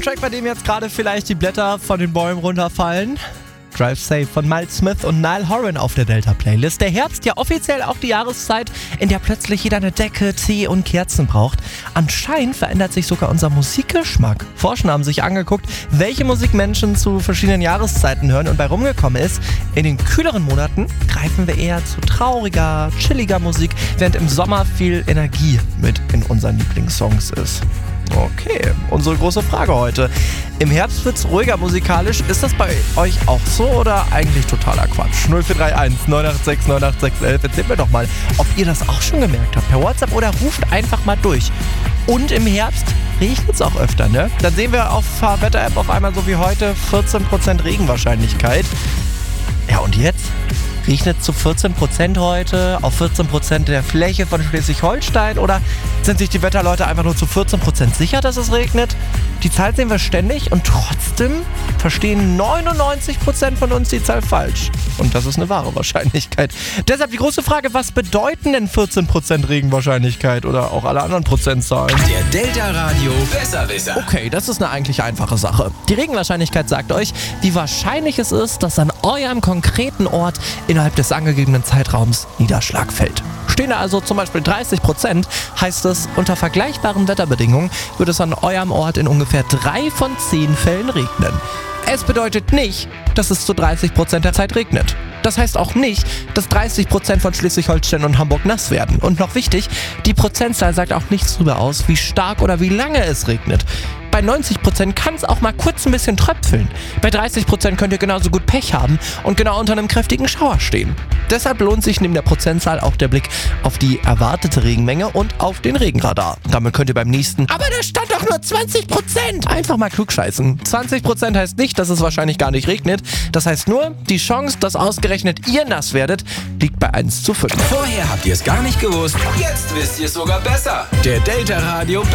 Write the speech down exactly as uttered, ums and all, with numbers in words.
Track, bei dem jetzt gerade vielleicht die Blätter von den Bäumen runterfallen. Drive Safe von Miles Smith und Niall Horan auf der Delta-Playlist. Der Herbst ja offiziell auch die Jahreszeit, in der plötzlich jeder eine Decke, Tee und Kerzen braucht. Anscheinend verändert sich sogar unser Musikgeschmack. Forscher haben sich angeguckt, welche Musik Menschen zu verschiedenen Jahreszeiten hören, und bei rumgekommen ist, in den kühleren Monaten greifen wir eher zu trauriger, chilliger Musik, während im Sommer viel Energie mit in unseren Lieblingssongs ist. Okay, unsere große Frage heute. Im Herbst wird's ruhiger musikalisch. Ist das bei euch auch so oder eigentlich totaler Quatsch? null vier drei eins neun acht sechs neun acht sechs eins. Erzählt mir doch mal, ob ihr das auch schon gemerkt habt. Per WhatsApp oder ruft einfach mal durch. Und im Herbst regnet's auch öfter, ne? Dann sehen wir auf Fahrwetter-App auf einmal so wie heute vierzehn Prozent Regenwahrscheinlichkeit. Ja, und jetzt? Regnet zu vierzehn Prozent heute auf vierzehn Prozent der Fläche von Schleswig-Holstein, oder sind sich die Wetterleute einfach nur zu vierzehn Prozent sicher, dass es regnet? Die Zahl sehen wir ständig und trotzdem verstehen neunundneunzig Prozent von uns die Zahl falsch. Und das ist eine wahre Wahrscheinlichkeit. Deshalb die große Frage, was bedeuten denn vierzehn Prozent Regenwahrscheinlichkeit oder auch alle anderen Prozentzahlen? Der Delta Radio Besserwisser. Okay, das ist eine eigentlich einfache Sache. Die Regenwahrscheinlichkeit sagt euch, wie wahrscheinlich es ist, dass an eurem konkreten Ort innerhalb des angegebenen Zeitraums Niederschlag fällt. Stehen da also zum Beispiel dreißig Prozent, heißt es, unter vergleichbaren Wetterbedingungen wird es an eurem Ort in ungefähr drei von zehn Fällen regnen. Es bedeutet nicht, dass es zu dreißig Prozent der Zeit regnet. Das heißt auch nicht, dass dreißig Prozent von Schleswig-Holstein und Hamburg nass werden. Und noch wichtig, die Prozentzahl sagt auch nichts darüber aus, wie stark oder wie lange es regnet. Bei neunzig Prozent kann es auch mal kurz ein bisschen tröpfeln. Bei dreißig Prozent könnt ihr genauso gut Pech haben und genau unter einem kräftigen Schauer stehen. Deshalb lohnt sich neben der Prozentzahl auch der Blick auf die erwartete Regenmenge und auf den Regenradar. Damit könnt ihr beim nächsten "Aber da stand doch nur zwanzig Prozent" einfach mal klugscheißen. zwanzig Prozent heißt nicht, dass es wahrscheinlich gar nicht regnet. Das heißt nur, die Chance, dass ausgerechnet ihr nass werdet, liegt bei eins zu fünf. Vorher habt ihr es gar nicht gewusst, jetzt wisst ihr es sogar besser. Der Delta Radio